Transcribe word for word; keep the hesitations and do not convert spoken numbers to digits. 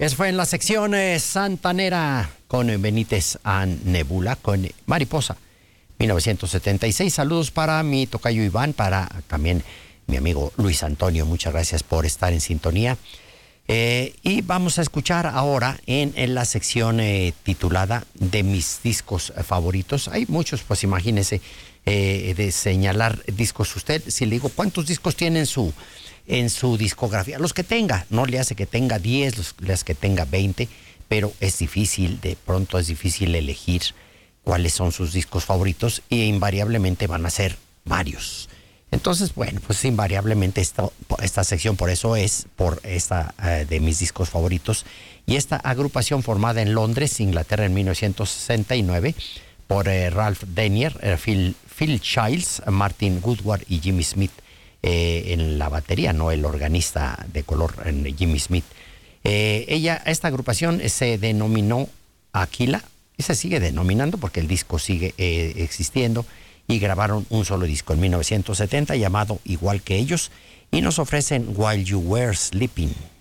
Eso fue en la sección eh, santanera con Benítez and Nebula, con Mariposa, mil novecientos setenta y seis. Saludos para mi tocayo Iván, para también mi amigo Luis Antonio. Muchas gracias por estar en sintonía. Eh, y vamos a escuchar ahora en, en la sección eh, titulada de mis discos favoritos. Hay muchos, pues imagínese, eh, de señalar discos. Usted, si le digo, ¿cuántos discos tiene en su, en su discografía? Los que tenga, no le hace que tenga diez, los, les que tenga veinte, pero es difícil, de pronto es difícil elegir cuáles son sus discos favoritos y invariablemente van a ser varios. Entonces, bueno, pues invariablemente esta, esta sección por eso es, por esta uh, de mis discos favoritos. Y esta agrupación formada en Londres, Inglaterra, en mil novecientos sesenta y nueve, por uh, Ralph Denier, uh, Phil, Phil Childs, Martin Woodward y Jimmy Smith eh, en la batería, no el organista de color, en Jimmy Smith. Eh, ella, esta agrupación se denominó Aquila, y se sigue denominando porque el disco sigue eh, existiendo, y grabaron un solo disco en mil novecientos setenta llamado igual que ellos, y nos ofrecen While You Were Sleeping.